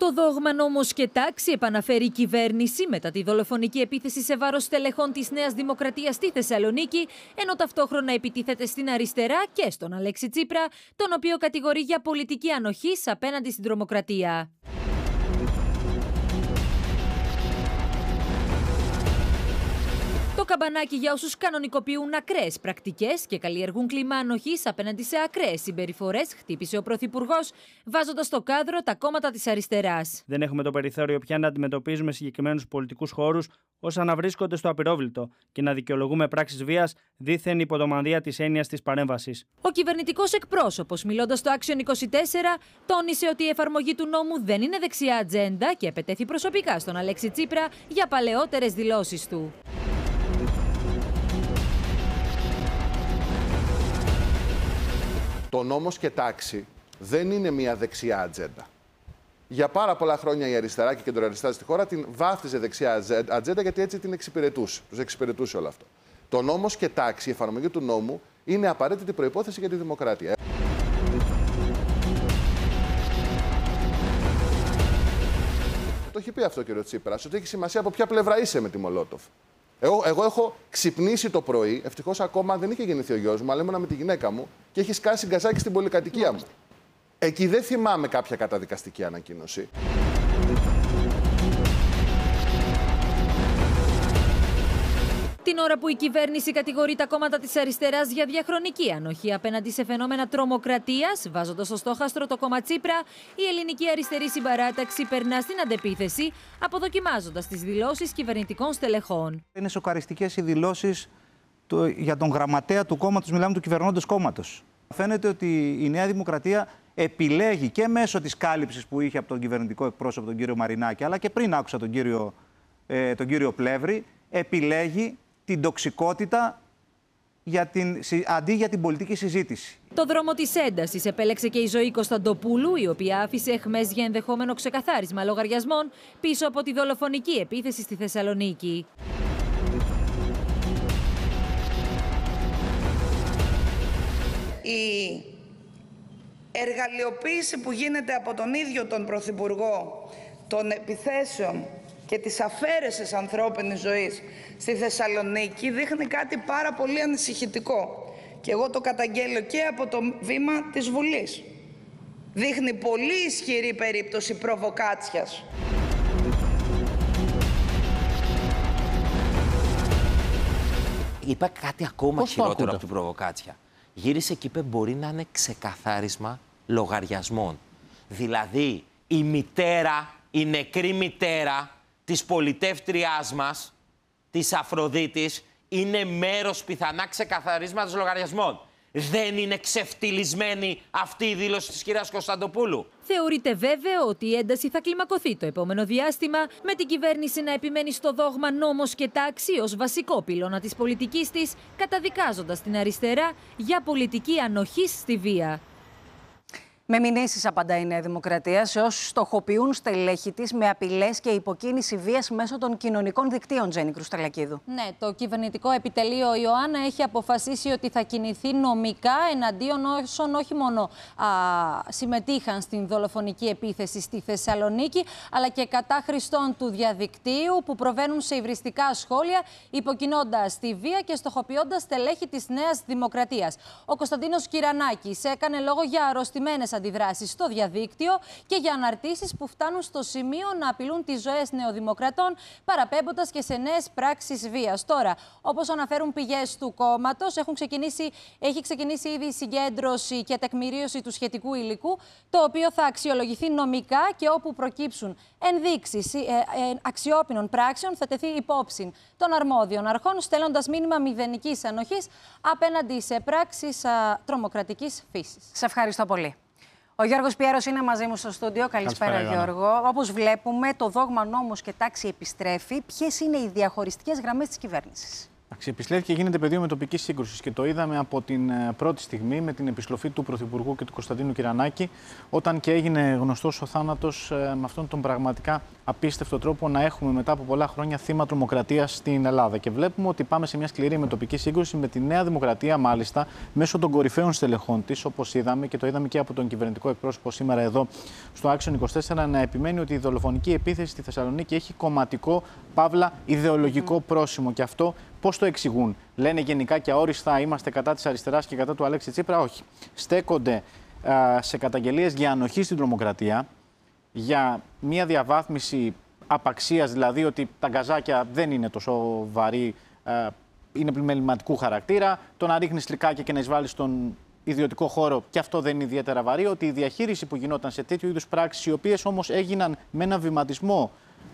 Το δόγμα νόμος και τάξη επαναφέρει η κυβέρνηση μετά τη δολοφονική επίθεση σε βάρος στελεχών της Νέας Δημοκρατίας στη Θεσσαλονίκη, ενώ ταυτόχρονα επιτίθεται στην αριστερά και στον Αλέξη Τσίπρα, τον οποίο κατηγορεί για πολιτική ανοχής απέναντι στην τρομοκρατία. Το καμπανάκι για όσους κανονικοποιούν ακραίες πρακτικές και καλλιεργούν κλίμα ανοχής απέναντι σε ακραίες συμπεριφορές χτύπησε ο Πρωθυπουργός, βάζοντας στο κάδρο τα κόμματα της αριστεράς. Δεν έχουμε το περιθώριο πια να αντιμετωπίζουμε συγκεκριμένους πολιτικούς χώρους ως αναβρίσκονται στο απειρόβλητο και να δικαιολογούμε πράξεις βίας δήθεν υπό το μανδύα της έννοιας της παρέμβασης. Ο κυβερνητικός εκπρόσωπος, μιλώντας στο Action 24, τόνισε ότι η εφαρμογή του νόμου δεν είναι δεξιά ατζέντα και επετέθη προσωπικά στον Αλέξη Τσίπρα για παλαιότερες δηλώσεις του. Το νόμος και τάξη δεν είναι μια δεξιά ατζέντα. Για πάρα πολλά χρόνια η αριστερά και η κεντροαριστερά στη χώρα την βάφτιζε δεξιά ατζέντα γιατί έτσι την εξυπηρετούσε. Τους εξυπηρετούσε όλο αυτό. Το νόμος και τάξη, η εφαρμογή του νόμου, είναι απαραίτητη προϋπόθεση για τη δημοκρατία. Το έχει πει αυτό ο κ. Τσίπρας, ότι έχει σημασία από ποια πλευρά είσαι με τη Μολότοφ. Εγώ έχω ξυπνήσει το πρωί, ευτυχώς ακόμα δεν είχε γεννηθεί ο γιος μου, αλλά ήμουνα με τη γυναίκα μου και έχει σκάσει γκαζάκι στην πολυκατοικία μου. Εκεί δεν θυμάμαι κάποια καταδικαστική ανακοίνωση. Την ώρα που η κυβέρνηση κατηγορεί τα κόμματα της αριστεράς για διαχρονική ανοχή απέναντι σε φαινόμενα τρομοκρατίας, βάζοντας στο στόχαστρο το κόμμα Τσίπρα, η ελληνική αριστερή συμπαράταξη περνά στην αντεπίθεση, αποδοκιμάζοντας τις δηλώσεις κυβερνητικών στελεχών. Είναι σοκαριστικές οι δηλώσεις για τον γραμματέα του κόμματος, μιλάμε του κυβερνώντος κόμματος. Φαίνεται ότι η Νέα Δημοκρατία επιλέγει και μέσω της κάλυψης που είχε από τον κυβερνητικό εκπρόσωπο, τον κύριο Μαρινάκη, αλλά και πριν άκουσα τον κύριο Πλεύρη, επιλέγει την τοξικότητα αντί για την πολιτική συζήτηση. Το δρόμο της έντασης επέλεξε και η Ζωή Κωνσταντοπούλου, η οποία άφησε αιχμές για ενδεχόμενο ξεκαθάρισμα λογαριασμών πίσω από τη δολοφονική επίθεση στη Θεσσαλονίκη. Η εργαλειοποίηση που γίνεται από τον ίδιο τον Πρωθυπουργό των επιθέσεων και της αφαίρεσης ανθρώπινης ζωής στη Θεσσαλονίκη δείχνει κάτι πάρα πολύ ανησυχητικό. Και εγώ το καταγγέλλω και από το βήμα της Βουλής. Δείχνει πολύ ισχυρή περίπτωση προβοκάτσιας. Είπα κάτι ακόμα χειρότερο από την προβοκάτσια. Γύρισε και είπε μπορεί να είναι ξεκαθάρισμα λογαριασμών. Δηλαδή η μητέρα, η νεκρή μητέρα της πολιτεύτριάς μας, της Αφροδίτης, είναι μέρος πιθανά ξεκαθαρίσματος λογαριασμών. Δεν είναι ξεφτυλισμένη αυτή η δήλωση της κυρίας Κωνσταντοπούλου. Θεωρείται βέβαιο ότι η ένταση θα κλιμακωθεί το επόμενο διάστημα, με την κυβέρνηση να επιμένει στο δόγμα νόμος και τάξη ως βασικό πυλώνα της πολιτικής της, καταδικάζοντας την αριστερά για πολιτική ανοχής στη βία. Με μηνύσεις απαντά η Νέα Δημοκρατία σε όσους στοχοποιούν στελέχη της με απειλές και υποκίνηση βίας μέσω των κοινωνικών δικτύων, Τζέννη Κρουσταλακίδου. Ναι, το κυβερνητικό επιτελείο Ιωάννα έχει αποφασίσει ότι θα κινηθεί νομικά εναντίον όσων όχι μόνο συμμετείχαν στην δολοφονική επίθεση στη Θεσσαλονίκη, αλλά και κατά χρηστών του διαδικτύου που προβαίνουν σε υβριστικά σχόλια, υποκινώντας τη βία και στοχοποιώντας στελέχη της Νέας Δημοκρατίας. Ο Κωνσταντίνος Κυρανάκης έκανε λόγο για αρρωστημένες αντιδράσεις στο διαδίκτυο και για αναρτήσεις που φτάνουν στο σημείο να απειλούν τις ζωές νεοδημοκρατών, παραπέμποντας και σε νέες πράξεις βίας. Τώρα, όπως αναφέρουν πηγές του κόμματος, έχει ξεκινήσει ήδη η συγκέντρωση και τεκμηρίωση του σχετικού υλικού, το οποίο θα αξιολογηθεί νομικά και όπου προκύψουν ενδείξεις αξιόπινων πράξεων θα τεθεί υπόψη των αρμόδιων αρχών, στέλνοντας μήνυμα μηδενικής ανοχής απέναντι σε πράξεις τρομοκρατικής φύσης. Σε ευχαριστώ πολύ. Ο Γιώργος Πιέρος είναι μαζί μου στο στούντιο. Καλησπέρα, Γιώργο. Όπως βλέπουμε, το δόγμα νόμος και τάξη επιστρέφει. Ποιες είναι οι διαχωριστικές γραμμές της κυβέρνησης? Επισλέθηκε και γίνεται πεδίο μετοπικής σύγκρουσης και το είδαμε από την πρώτη στιγμή με την επιστροφή του Πρωθυπουργού και του Κωνσταντίνου Κυρανάκη, όταν και έγινε γνωστός ο θάνατος με αυτόν τον πραγματικά απίστευτο τρόπο να έχουμε μετά από πολλά χρόνια θύμα τρομοκρατίας στην Ελλάδα. Και βλέπουμε ότι πάμε σε μια σκληρή μετοπική σύγκρουση με τη Νέα Δημοκρατία, μάλιστα μέσω των κορυφαίων στελεχών της, όπως είδαμε και το είδαμε και από τον κυβερνητικό εκπρόσωπο σήμερα εδώ στο Action 24, να επιμένει ότι η δολοφονική επίθεση στη Θεσσαλονίκη έχει κομματικό, παύλα ιδεολογικό πρόσημο. Και αυτό πώς το εξηγούν? Λένε γενικά και αόριστα είμαστε κατά της αριστεράς και κατά του Αλέξη Τσίπρα? Όχι. Στέκονται σε καταγγελίες για ανοχή στην τρομοκρατία, για μια διαβάθμιση απαξίας, δηλαδή ότι τα γκαζάκια δεν είναι τόσο βαρύ, είναι πλημεληματικού χαρακτήρα, το να ρίχνεις λικάκια και να εισβάλλεις στον ιδιωτικό χώρο και αυτό δεν είναι ιδιαίτερα βαρύ, ότι η διαχείριση που γινόταν σε τέτοιου είδους πράξεις, οι οποίες όμως έγιναν με ένα βηματισμό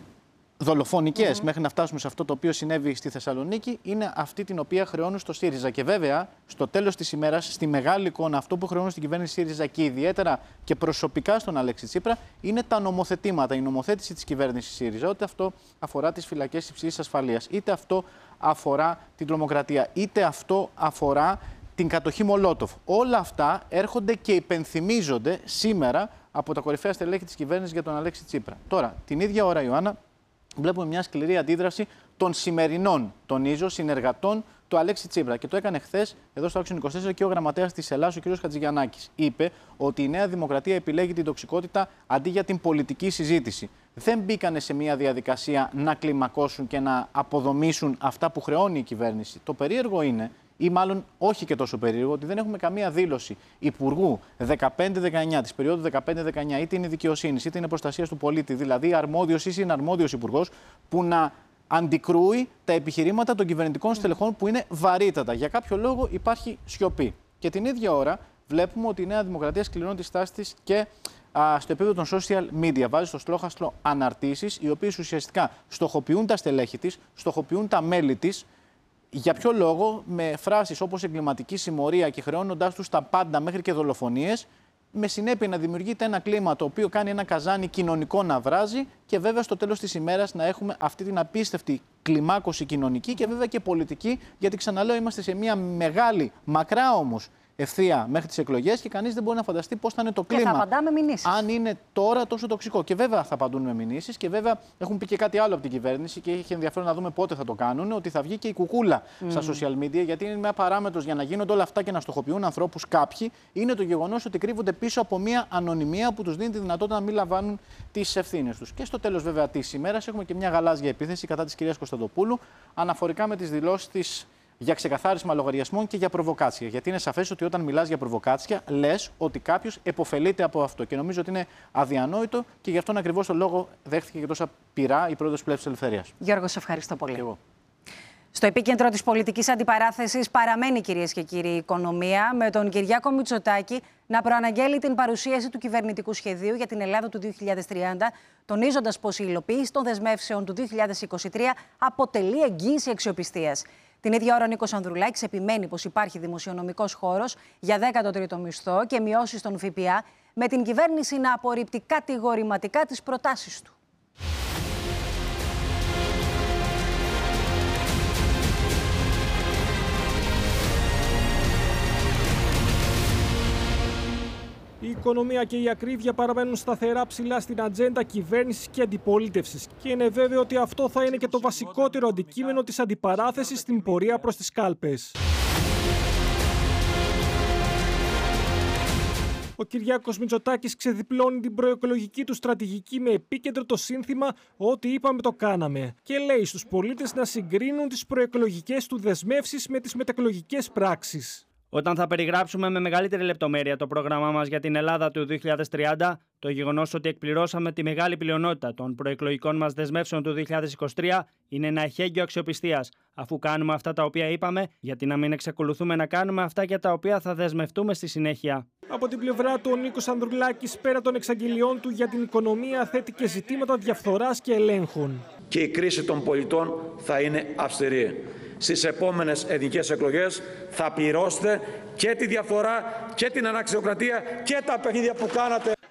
δολοφονικές μέχρι να φτάσουμε σε αυτό το οποίο συνέβη στη Θεσσαλονίκη, είναι αυτή την οποία χρεώνουν στο ΣΥΡΙΖΑ. Και βέβαια, στο τέλος της ημέρας, στη μεγάλη εικόνα, αυτό που χρεώνουν στην κυβέρνηση ΣΥΡΙΖΑ και ιδιαίτερα και προσωπικά στον Αλέξη Τσίπρα, είναι τα νομοθετήματα, η νομοθέτηση της κυβέρνησης ΣΥΡΙΖΑ. Είτε αυτό αφορά τις φυλακές υψηλής ασφαλείας, είτε αυτό αφορά την τρομοκρατία, είτε αυτό αφορά την κατοχή Μολότοφ. Όλα αυτά έρχονται και υπενθυμίζονται σήμερα από τα κορυφαία στελέχη της κυβέρνησης για τον Αλέξη Τσίπρα. Τώρα, την ίδια ώρα, Ιωάννα, βλέπουμε μια σκληρή αντίδραση των σημερινών, τονίζω, συνεργατών του Αλέξη Τσίπρα. Και το έκανε χθες εδώ στο Action 24 και ο γραμματέας της Ελλάδας, ο κ. Χατζηγιαννάκης. Είπε ότι η Νέα Δημοκρατία επιλέγει την τοξικότητα αντί για την πολιτική συζήτηση. Δεν μπήκανε σε μια διαδικασία να κλιμακώσουν και να αποδομήσουν αυτά που χρεώνει η κυβέρνηση. Το περίεργο είναι, ή μάλλον όχι και τόσο περίεργο, ότι δεν έχουμε καμία δήλωση υπουργού 15-19, της περίοδου 15-19, είτε είναι δικαιοσύνης είτε είναι προστασίας του πολίτη, δηλαδή αρμόδιος ή συναρμόδιος υπουργός, που να αντικρούει τα επιχειρήματα των κυβερνητικών στελεχών που είναι βαρύτατα. Για κάποιο λόγο υπάρχει σιωπή. Και την ίδια ώρα βλέπουμε ότι η Νέα Δημοκρατία σκληρώνει τη στάση της και στο επίπεδο των social media. Βάζει στο στόχαστρο αναρτήσεις, οι οποίες ουσιαστικά στοχοποιούν τα στελέχη της, στοχοποιούν τα μέλη της. Για ποιο λόγο? Με φράσεις όπως εγκληματική συμμορία και χρεώνοντάς τους τα πάντα μέχρι και δολοφονίες, με συνέπεια να δημιουργείται ένα κλίμα το οποίο κάνει ένα καζάνι κοινωνικό να βράζει και βέβαια στο τέλος της ημέρας να έχουμε αυτή την απίστευτη κλιμάκωση κοινωνική και βέβαια και πολιτική, γιατί ξαναλέω είμαστε σε μια μεγάλη, μακρά όμως ευθεία μέχρι τις εκλογές και κανείς δεν μπορεί να φανταστεί πώς θα είναι το κλίμα. Και θα απαντάμε μηνύσεις. Αν είναι τώρα τόσο τοξικό. Και βέβαια θα απαντούν με μηνύσεις και βέβαια έχουν πει και κάτι άλλο από την κυβέρνηση και έχει ενδιαφέρον να δούμε πότε θα το κάνουν, ότι θα βγει και η κουκούλα στα social media, γιατί είναι μια παράμετρος για να γίνονται όλα αυτά και να στοχοποιούν ανθρώπους κάποιοι, είναι το γεγονός ότι κρύβονται πίσω από μια ανωνυμία που τους δίνει τη δυνατότητα να μην λαμβάνουν τις ευθύνες τους. Και στο τέλος βέβαια της ημέρας έχουμε και μια γαλάζια επίθεση κατά της κυρίας Κωνσταντοπούλου, αναφορικά με τις δηλώσεις της για ξεκαθάρισμα λογαριασμών και για προβοκάτσια. Γιατί είναι σαφές ότι όταν μιλάς για προβοκάτσια, λες ότι κάποιος επωφελείται από αυτό. Και νομίζω ότι είναι αδιανόητο και γι' αυτόν ακριβώς τον λόγο δέχτηκε και τόσα πειρά η πρόεδρος Πλεύσης Ελευθερίας. Γιώργο, σε ευχαριστώ πολύ. Και εγώ. Στο επίκεντρο της πολιτικής αντιπαράθεσης παραμένει, κυρίες και κύριοι, η οικονομία, με τον Κυριάκο Μητσοτάκη να προαναγγέλει την παρουσίαση του κυβερνητικού σχεδίου για την Ελλάδα του 2030, τονίζοντας πως η υλοποίηση των δεσμεύσεων του 2023 αποτελεί εγγύηση αξιοπιστίας. Την ίδια ώρα ο Νίκος Ανδρουλάκης επιμένει πως υπάρχει δημοσιονομικός χώρος για 13ο μισθό και μειώσεις στον ΦΠΑ, με την κυβέρνηση να απορρίπτει κατηγορηματικά τις προτάσεις του. Η οικονομία και η ακρίβεια παραμένουν σταθερά ψηλά στην ατζέντα κυβέρνησης και αντιπολίτευσης και είναι βέβαιο ότι αυτό θα είναι και το βασικότερο αντικείμενο της αντιπαράθεσης στην πορεία προς τις κάλπες. Ο Κυριάκος Μητσοτάκης ξεδιπλώνει την προεκλογική του στρατηγική με επίκεντρο το σύνθημα «Ό,τι είπαμε το κάναμε» και λέει στους πολίτες να συγκρίνουν τις προεκλογικές του δεσμεύσεις με τις μετεκλογικές πράξεις. Όταν θα περιγράψουμε με μεγαλύτερη λεπτομέρεια το πρόγραμμά μας για την Ελλάδα του 2030, το γεγονός ότι εκπληρώσαμε τη μεγάλη πλειονότητα των προεκλογικών μας δεσμεύσεων του 2023 είναι ένα εχέγγυο αξιοπιστίας, αφού κάνουμε αυτά τα οποία είπαμε, γιατί να μην εξακολουθούμε να κάνουμε αυτά για τα οποία θα δεσμευτούμε στη συνέχεια. Από την πλευρά του, ο Νίκος Ανδρουλάκης, πέρα των εξαγγελιών του για την οικονομία, θέτει και ζητήματα διαφθοράς και ελέγχων. Και η κρίση των πολιτών θα είναι αυστηρή. Στις επόμενες εθνικές εκλογές θα πληρώσετε και τη διαφθορά και την αναξιοκρατία και τα παιχνίδια που κάνατε.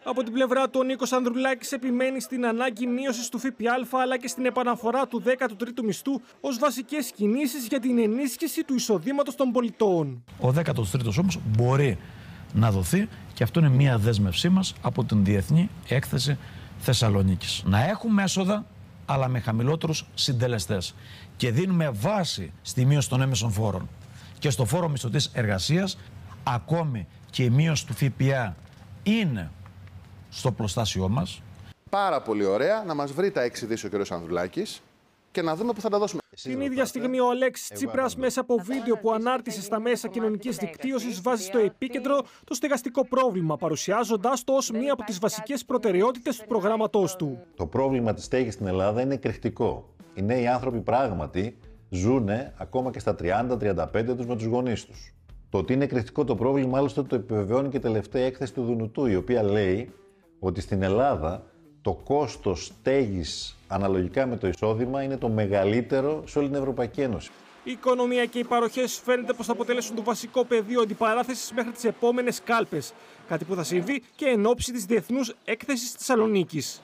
Από την πλευρά του, ο Νίκος Ανδρουλάκης επιμένει στην ανάγκη μείωσης του ΦΠΑ αλλά και στην επαναφορά του 13ου μισθού ως βασικές κινήσεις για την ενίσχυση του εισοδήματος των πολιτών. Ο 13ος όμως μπορεί να δοθεί και αυτό είναι μία δέσμευσή μας από την Διεθνή Έκθεση Θεσσαλονίκης. Να έχουμε έσοδα αλλά με χαμηλότερους συντελεστές και δίνουμε βάση στη μείωση των έμεσων φόρων και στο φόρο μισθωτής εργασίας, ακόμη και η μείωση του ΦΠΑ είναι στο πλωστάσιό μας. Πάρα πολύ ωραία να μας βρει τα 6 δις ο κ. Ανδρουλάκης και να δούμε πού θα τα δώσουμε. Την ίδια στιγμή ο Αλέξης Τσίπρας μέσα από βίντεο που ανάρτησε στα μέσα κοινωνικής δικτύωσης βάζει στο επίκεντρο το στεγαστικό πρόβλημα, παρουσιάζοντας το ως μία από τις βασικές προτεραιότητες του προγράμματός του. Το πρόβλημα της στέγης στην Ελλάδα είναι εκρηκτικό. Οι νέοι άνθρωποι πράγματι ζουν ακόμα και στα 30-35 τους με τους γονείς τους. Το ότι είναι εκρηκτικό το πρόβλημα, άλλωστε το επιβεβαιώνει και η τελευταία έκθεση του Δουνουτού, η οποία λέει ότι στην Ελλάδα το κόστος στέγης αναλογικά με το εισόδημα είναι το μεγαλύτερο σε όλη την Ευρωπαϊκή Ένωση. Η οικονομία και οι παροχές φαίνεται πως θα αποτελέσουν το βασικό πεδίο αντιπαράθεσης μέχρι τις επόμενες κάλπες. Κάτι που θα συμβεί και εν ώψη της Διεθνούς Έκθεσης Θεσσαλονίκης.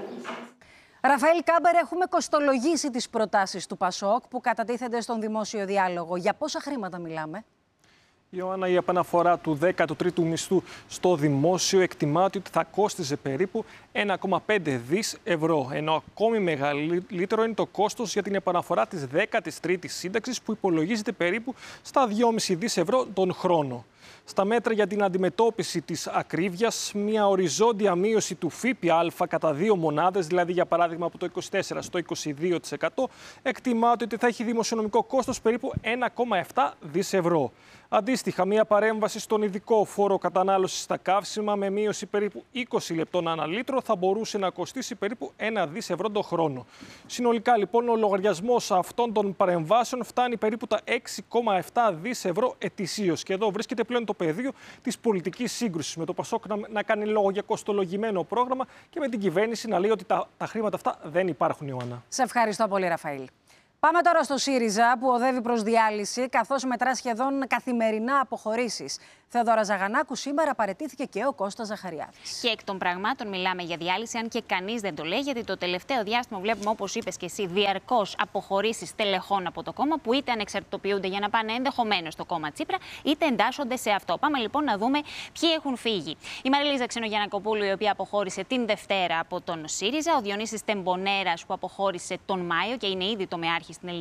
Ραφαήλ Κάμπερ, έχουμε κοστολογήσει τις προτάσεις του ΠΑΣΟΚ που κατατίθενται στον δημόσιο διάλογο. Για πόσα χρήματα μιλάμε? Ιωάννα, η επαναφορά του 13ου μισθού στο δημόσιο εκτιμάται ότι θα κόστιζε περίπου 1,5 δις ευρώ. Ενώ ακόμη μεγαλύτερο είναι το κόστος για την επαναφορά της 13ης σύνταξης που υπολογίζεται περίπου στα 2,5 δις ευρώ τον χρόνο. Στα μέτρα για την αντιμετώπιση της ακρίβειας, μια οριζόντια μείωση του ΦΠΑ κατά 2 μονάδες, δηλαδή για παράδειγμα από το 24% στο 22%, εκτιμάται ότι θα έχει δημοσιονομικό κόστος περίπου 1,7 δις ευρώ. Αντίστοιχα, μια παρέμβαση στον ειδικό φόρο κατανάλωσης στα καύσιμα με μείωση περίπου 20 λεπτών ανά λίτρο θα μπορούσε να κοστίσει περίπου 1 δις ευρώ το χρόνο. Συνολικά λοιπόν ο λογαριασμός αυτών των παρεμβάσεων φτάνει περίπου τα 6,7 δις ευρώ ετησίως. Και εδώ βρίσκεται πλέον το πεδίο της πολιτικής σύγκρουσης, με το ΠΑΣΟΚ να κάνει λόγο για κοστολογημένο πρόγραμμα και με την κυβέρνηση να λέει ότι τα χρήματα αυτά δεν υπάρχουν, Ιωάννα. Σε ευχαριστώ πολύ, Ραφαήλ. Πάμε τώρα στο ΣΥΡΙΖΑ που οδεύει προς διάλυση, καθώς μετρά σχεδόν καθημερινά αποχωρήσεις. Θεοδόρα Ζαγανάκου, σήμερα παραιτήθηκε και ο Κώστας Ζαχαριάδης. Και εκ των πραγμάτων μιλάμε για διάλυση, αν και κανείς δεν το λέει, γιατί το τελευταίο διάστημα βλέπουμε, όπως είπες και εσύ, διαρκώς αποχωρήσεις τελεχών από το κόμμα, που είτε ανεξαρτητοποιούνται για να πάνε ενδεχομένως στο κόμμα Τσίπρα, είτε εντάσσονται σε αυτό. Πάμε λοιπόν να δούμε ποιοι έχουν φύγει. Η Μαριλίζα Ξενογιαννακοπούλου, η οποία αποχώρησε την Δευτέρα από τον ΣΥΡΙΖΑ, ο Διονύσης Τεμπονέρας, που αποχώρησε τον Μάιο και είναι ήδη τομεάρχης στην